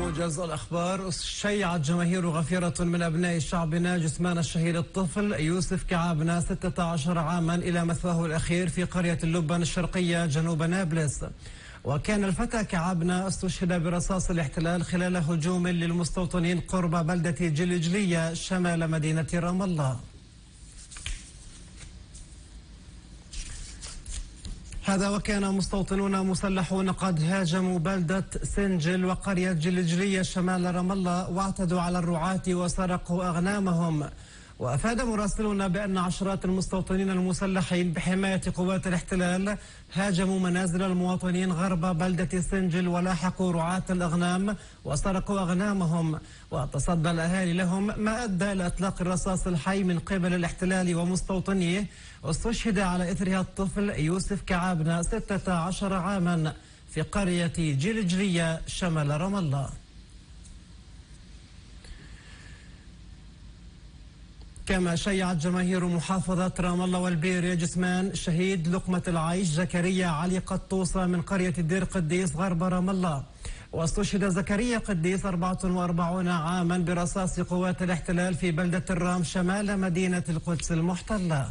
موجز الأخبار. شيعت جماهير غفيرة من أبناء شعبنا جثمان الشهيد الطفل يوسف كعابنا 16 عاما إلى مثواه الأخير في قرية اللبن الشرقية جنوب نابلس. وكان الفتى كعابنا استشهد برصاص الاحتلال خلال هجوم للمستوطنين قرب بلدة جلجلية شمال مدينة رام الله. هذا وكان مستوطنون مسلحون قد هاجموا بلدة سنجل وقرية جلجلية شمال رام الله واعتدوا على الرعاة وسرقوا أغنامهم. وأفاد مراسلون بأن عشرات المستوطنين المسلحين بحماية قوات الاحتلال هاجموا منازل المواطنين غرب بلدة سنجل ولاحقوا رعاة الأغنام وسرقوا أغنامهم، وتصدى الأهالي لهم ما أدى إلى إطلاق الرصاص الحي من قبل الاحتلال ومستوطنيه. واستشهد على إثرها الطفل يوسف كعابنا 16 عاما في قرية جلجلية شمال رام الله. كما شيعت جماهير محافظة رام الله والبيرة جثمان شهيد لقمة العيش زكريا علي قطوصة من قرية الدير قديس غرب رام الله. واستشهد زكريا قديس 44 عاما برصاص قوات الاحتلال في بلدة الرام شمال مدينة القدس المحتلة.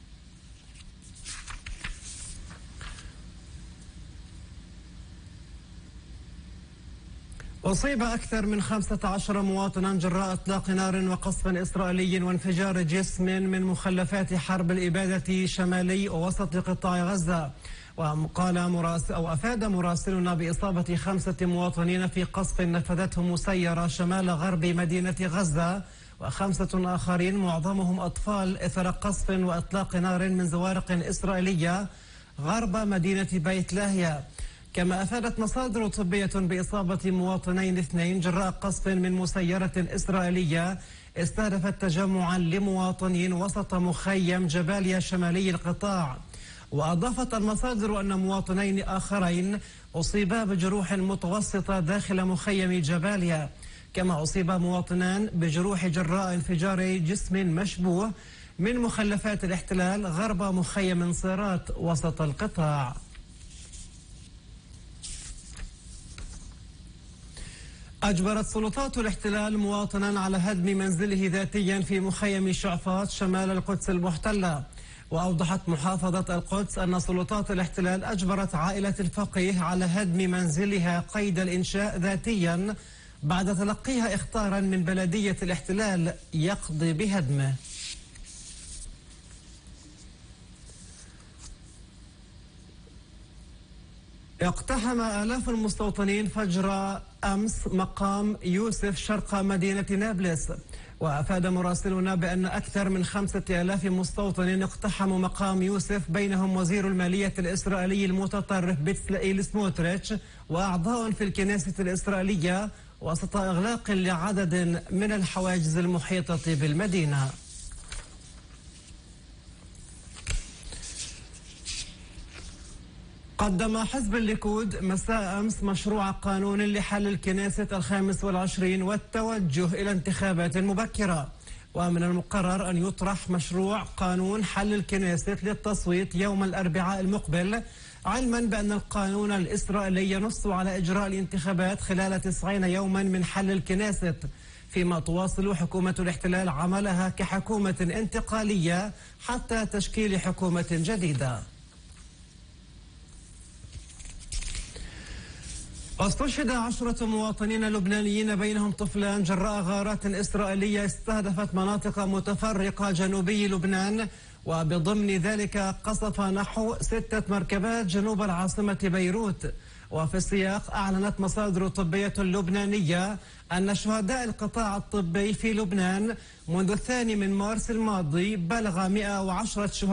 أصيب أكثر من 15 مواطنا جراء إطلاق نار وقصف إسرائيلي وانفجار جسم من مخلفات حرب الإبادة شمالي ووسط قطاع غزة. أفاد مراسلنا بإصابة 5 مواطنين في قصف نفذته مسيرة شمال غرب مدينة غزة، و5 آخرين معظمهم أطفال إثر قصف وإطلاق نار من زوارق إسرائيلية غرب مدينة بيت لاهيا. كما أفادت مصادر طبية بإصابة مواطنين 2 جراء قصف من مسيرة إسرائيلية استهدفت تجمعا لمواطنين وسط مخيم جباليا شمالي القطاع. وأضافت المصادر أن مواطنين آخرين أصيبا بجروح متوسطة داخل مخيم جباليا. كما أصيب مواطنان بجروح جراء انفجار جسم مشبوه من مخلفات الاحتلال غرب مخيم صيرات وسط القطاع. أجبرت سلطات الاحتلال مواطنا على هدم منزله ذاتيا في مخيم شعفاط شمال القدس المحتلة. وأوضحت محافظة القدس أن سلطات الاحتلال أجبرت عائلة الفقيه على هدم منزلها قيد الإنشاء ذاتيا بعد تلقيها إخطارا من بلدية الاحتلال يقضي بهدمه. اقتحم آلاف المستوطنين فجر أمس مقام يوسف شرق مدينة نابلس. وأفاد مراسلنا بأن أكثر من 5000 مستوطن اقتحموا مقام يوسف، بينهم وزير المالية الإسرائيلي المتطرف بتسلائيل سموتريتش وأعضاء في الكنيسة الإسرائيلية، وسط إغلاق لعدد من الحواجز المحيطة بالمدينة. قدم حزب الليكود مساء أمس مشروع قانون لحل الكنيسة 25 والتوجه إلى انتخابات مبكرة. ومن المقرر أن يطرح مشروع قانون حل الكنيسة للتصويت يوم الأربعاء المقبل، علما بأن القانون الإسرائيلي ينص على إجراء الانتخابات خلال 90 يوما من حل الكنيسة، فيما تواصل حكومة الاحتلال عملها كحكومة انتقالية حتى تشكيل حكومة جديدة. استشهد 10 مواطنين لبنانيين بينهم طفلان جراء غارات إسرائيلية استهدفت مناطق متفرقة جنوبي لبنان، وبضمن ذلك قصف نحو 6 مركبات جنوب العاصمة بيروت. وفي السياق أعلنت مصادر طبية لبنانية أن شهداء القطاع الطبي في لبنان منذ 2 مارس الماضي بلغ 110 شهداء